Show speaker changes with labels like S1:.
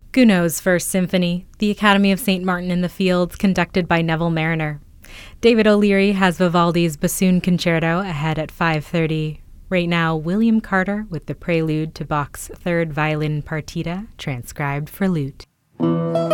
S1: Gounod's First Symphony, The Academy of St. Martin in the Fields, conducted by Neville Mariner. David O'Leary has Vivaldi's Bassoon Concerto ahead at 5:30. Right now, William Carter with the prelude to Bach's Third Violin Partita, transcribed for lute.